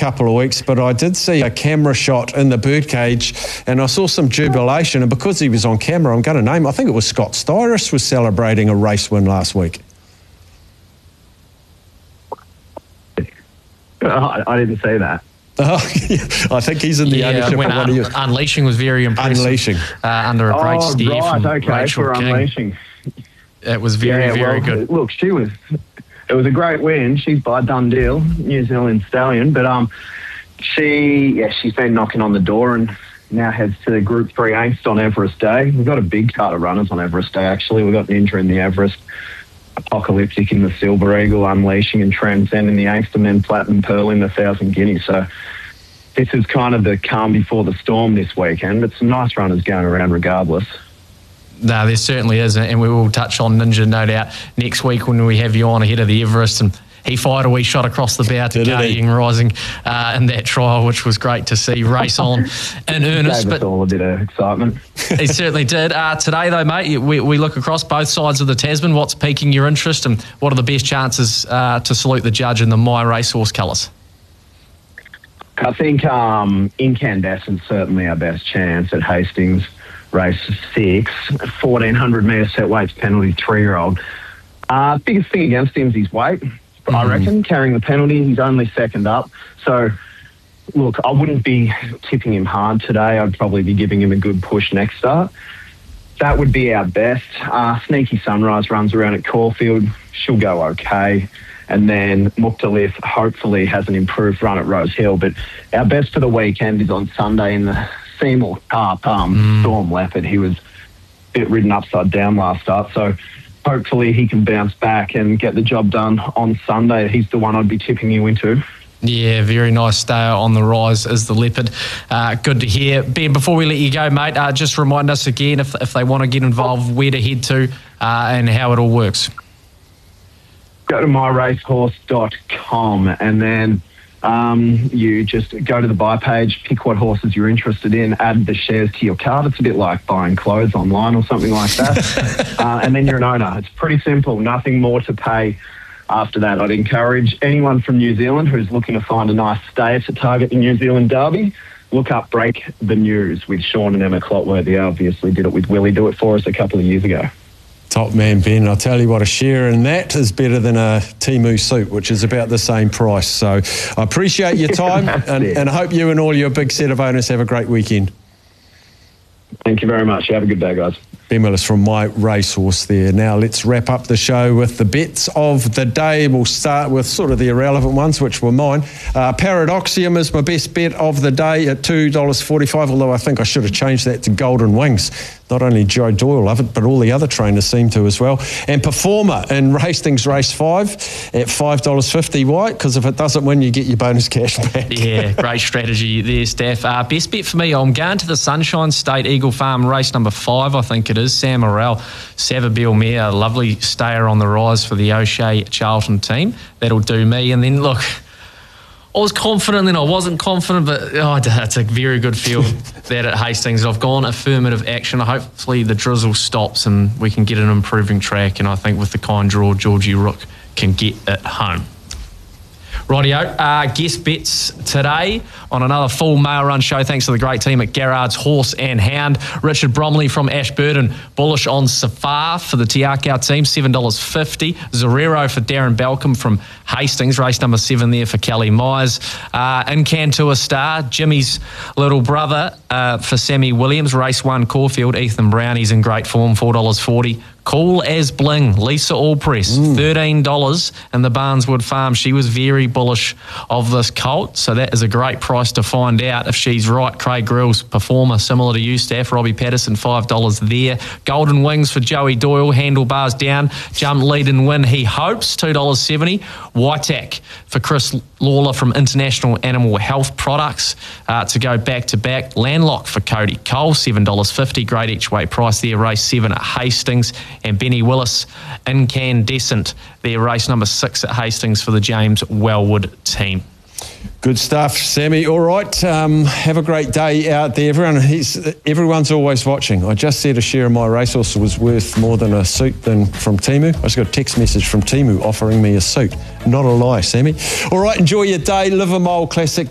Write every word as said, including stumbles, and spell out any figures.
couple of weeks, but I did see a camera shot in the birdcage and I saw some jubilation. And because he was on camera, I'm going to name, I think it was Scott Styris was celebrating a race win last week. Uh, I didn't say that. Oh, yeah. I think he's in the yeah, ownership when of one un- of you. Unleashing was very impressive. Unleashing. Uh, under a great oh, steer right, from okay, Rachel for King. Unleashing. It was very, yeah, very well, good. Look, she was... It was a great win. She's by done deal, New Zealand stallion. But um, she, yeah, she's been knocking on the door and now heads to the Group three Angst on Everest Day. We've got a big card of runners on Everest Day, actually. We've got Ninja in the Everest, Apocalyptic in the Silver Eagle, Unleashing and Transcend in the Angst, and then Platinum Pearl in the Thousand Guineas. So this is kind of the calm before the storm this weekend, but some nice runners going around regardless. No, there certainly is, and we will touch on Ninja, no doubt, next week when we have you on ahead of the Everest. And he fired a wee shot across the bow to Guardian Rising uh, in that trial, which was great to see race on in earnest. Gave us but all a bit of excitement. He certainly did. Uh, today, though, mate, we, we look across both sides of the Tasman. What's piquing your interest, and what are the best chances uh, to salute the judge in the My Racehorse colours? I think um, Incandescent's certainly our best chance at Hastings. Race six, fourteen hundred metre set weights penalty, three-year-old. Uh, biggest thing against him is his weight, mm-hmm. I reckon, carrying the penalty. He's only second up. So, look, I wouldn't be tipping him hard today. I'd probably be giving him a good push next start. That would be our best. Uh, Sneaky Sunrise runs around at Caulfield. She'll go okay. And then Muktalif hopefully has an improved run at Rose Hill. But our best for the weekend is on Sunday in the Seymour Cup, um, mm. Storm Leopard. He was a bit ridden upside down last start, so hopefully he can bounce back and get the job done on Sunday. He's the one I'd be tipping you into. Yeah, very nice stayer on the rise is the Leopard. Uh, good to hear. Ben, before we let you go, mate, uh, just remind us again if, if they want to get involved, where to head to uh, and how it all works. Go to my racehorse dot com and then Um, you just go to the buy page, pick what horses you're interested in, add the shares to your card. It's a bit like buying clothes online or something like that. uh, and then you're an owner. It's pretty simple. Nothing more to pay after that. I'd encourage anyone from New Zealand who's looking to find a nice stay to target the New Zealand Derby, look up Break the News with Sean and Emma Clotworthy. They obviously did it with Willie Do It For Us a couple of years ago. Top man, Ben. I'll tell you what, a share in that is better than a Temu suit, which is about the same price. So I appreciate your time and, and I hope you and all your big set of owners have a great weekend. Thank you very much. Have a good day, guys. Ben Willis from My Racehorse there. Now let's wrap up the show with the bets of the day. We'll start with sort of the irrelevant ones, which were mine. Uh, Paradoxium is my best bet of the day at two dollars forty-five, although I think I should have changed that to Golden Wings. Not only Joe Doyle love it, but all the other trainers seem to as well. And Performer in Hastings Race five at five dollars fifty. Why? Because if it doesn't win, you get your bonus cash back. Yeah, great strategy there, Steph. Uh, best bet for me, I'm going to the Sunshine State Eagle Farm race number five, I think it is. Sam Morrell, Savabeel mare, a lovely stayer on the rise for the O'Shea Charlton team. That'll do me. And then, look, I was confident, then I wasn't confident, but oh, it's a very good field that at Hastings. I've gone affirmative action. Hopefully the drizzle stops and we can get an improving track, and I think with the kind draw, Georgie Rook can get it home. Rightio, uh, guest bets today on another full mail run show thanks to the great team at Garrard's Horse and Hound. Richard Bromley from Ashburton, bullish on Safar for the Tiakau team, seven dollars fifty. Zorero for Darren Balcombe from Hastings, race number seven there for Kelly Myers. Uh, Incantua Star, Jimmy's little brother uh, for Sammy Williams, race one Caulfield. Ethan Brown, he's in great form, four dollars forty. Cool as Bling, Lisa Allpress, mm. thirteen dollars in the Barneswood Farm. She was very bullish of this colt, so that is a great price to find out if she's right. Craig Grill's Performer, similar to you, Staff. Robbie Patterson, five dollars there. Golden Wings for Joey Doyle, handlebars down. Jump, lead and win, he hopes, two dollars seventy. Whiteack for Chris Lawler from International Animal Health Products uh, to go back-to-back. Landlock for Cody Cole, seven dollars fifty. Great each way price there, race seven at Hastings. And Benny Willis, Incandescent, their race number six at Hastings for the James Wellwood team. Good stuff, Sammy. All right, um, have a great day out there. Everyone, he's, everyone's always watching. I just said a share of My Racehorse was worth more than a suit than from Temu. I just got a text message from Temu offering me a suit. Not a lie, Sammy. All right, enjoy your day. Live a Mile Classic.